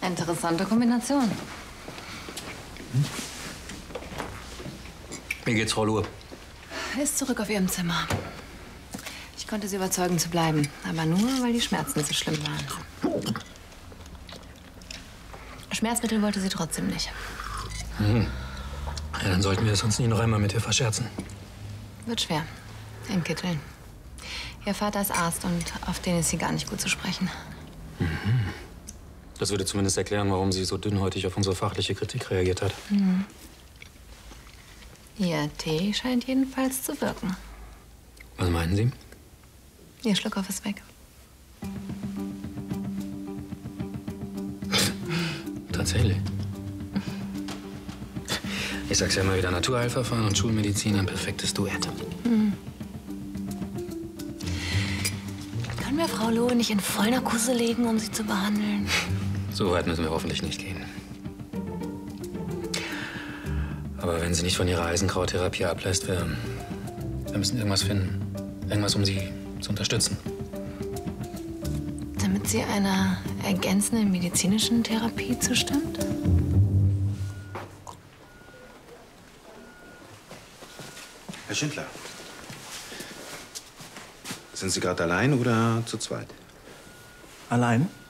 Interessante Kombination. Wie geht's, Frau Luhr? Ist zurück auf ihrem Zimmer. Ich konnte sie überzeugen zu bleiben, aber nur, weil die Schmerzen so schlimm waren. Schmerzmittel wollte sie trotzdem nicht. Ja, dann sollten wir es uns nie noch einmal mit ihr verscherzen. Wird schwer. In Kitteln. Ihr Vater ist Arzt und auf den ist sie gar nicht gut zu sprechen. Das würde zumindest erklären, warum sie so dünnhäutig auf unsere fachliche Kritik reagiert hat. Ihr Tee scheint jedenfalls zu wirken. Was meinen Sie? Ihr Schluckauf ist weg. Tatsächlich. Ich sag's ja immer wieder, Naturheilverfahren und Schulmedizin ein perfektes Duett. Können wir Frau Lohe nicht in Vollnarkose legen, um sie zu behandeln? So weit müssen wir hoffentlich nicht gehen. Aber wenn sie nicht von ihrer Eisenkrauttherapie ablässt, wir müssen irgendwas finden. Irgendwas, um sie zu unterstützen. Damit sie einer ergänzenden medizinischen Therapie zustimmt? Herr Schindler, sind Sie gerade allein oder zu zweit? Allein?